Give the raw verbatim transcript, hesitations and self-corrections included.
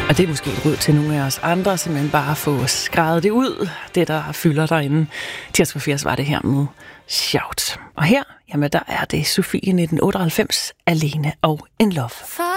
Og det er måske et råd til nogle af os andre, simpelthen bare få skrevet det ud, det der fylder derinde. Tirsdag firs var det her med Shout. Og her, jamen der er det Sofie nitten otteoghalvfems, Alene og In Love.